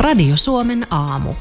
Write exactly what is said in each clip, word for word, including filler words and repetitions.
Radio Suomen aamu.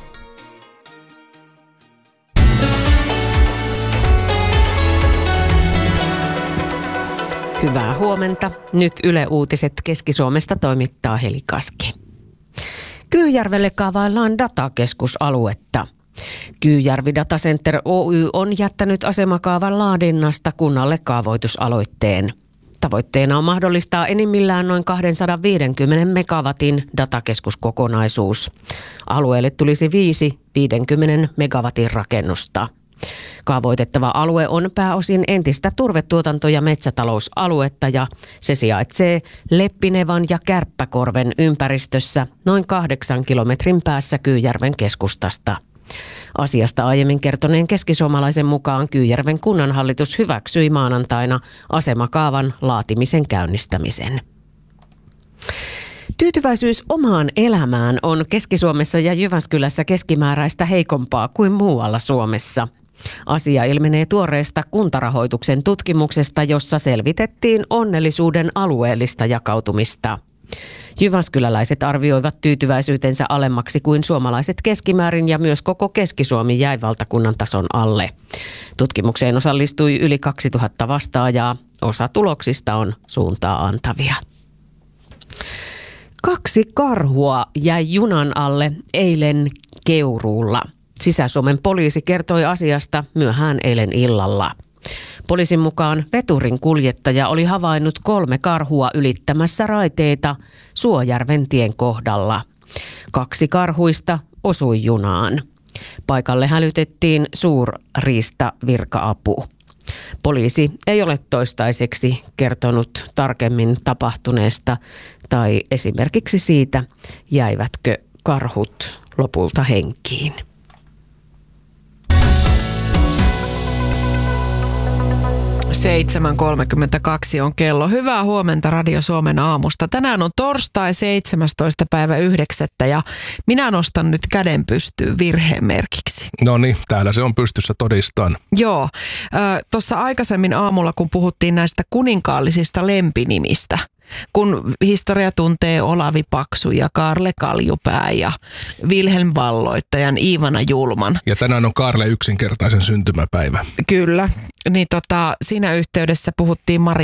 Hyvää huomenta. Nyt Yle Uutiset Keski-Suomesta toimittaa Heli Kaski. Kyyjärvelle kaavaillaan datakeskusaluetta. Kyyjärvi Data Center Oy on jättänyt asemakaavan laadinnasta kunnalle kaavoitusaloitteen. Tavoitteena on mahdollistaa enimmillään noin kaksisataaviisikymmentä megawatin datakeskuskokonaisuus. Alueelle tulisi viisi viidenkymmenen megawatin rakennusta. Kaavoitettava alue on pääosin entistä turvetuotanto- ja metsätalousaluetta ja se sijaitsee Leppinevan ja Kärppäkorven ympäristössä noin kahdeksan kilometrin päässä Kyyjärven keskustasta. Asiasta aiemmin kertoneen keskisuomalaisen mukaan Kyyjärven kunnanhallitus hyväksyi maanantaina asemakaavan laatimisen käynnistämisen. Tyytyväisyys omaan elämään on Keski-Suomessa ja Jyväskylässä keskimääräistä heikompaa kuin muualla Suomessa. Asia ilmenee tuoreesta kuntarahoituksen tutkimuksesta, jossa selvitettiin onnellisuuden alueellista jakautumista. Jyväskyläläiset arvioivat tyytyväisyytensä alemmaksi kuin suomalaiset keskimäärin ja myös koko Keski-Suomi jäi valtakunnan tason alle. Tutkimukseen osallistui yli kaksituhatta vastaajaa. Osa tuloksista on suuntaa antavia. Kaksi karhua jäi junan alle eilen Keuruulla. Sisä-Suomen poliisi kertoi asiasta myöhään eilen illalla. Poliisin mukaan veturin kuljettaja oli havainnut kolme karhua ylittämässä raiteita Suojärven tien kohdalla. Kaksi karhuista osui junaan. Paikalle hälytettiin suurriistavirka-apu. Poliisi ei ole toistaiseksi kertonut tarkemmin tapahtuneesta tai esimerkiksi siitä, jäivätkö karhut lopulta henkiin. seitsemän kolmekymmentäkaksi on kello. Hyvää huomenta Radio Suomen aamusta. Tänään on torstai seitsemästoista päivä yhdeksättä ja minä nostan nyt käden pystyyn virheen merkiksi. No niin, täällä se on pystyssä, todistan. Joo, tuossa aikaisemmin aamulla kun puhuttiin näistä kuninkaallisista lempinimistä, kun historia tuntee Olavi Paksu ja Kaarle Kaljupää ja Vilhelm Valloittajan, Iivana Julman. Ja tänään on Kaarle yksinkertaisen syntymäpäivä. Kyllä, niin tota, siinä yhteydessä puhuttiin Mari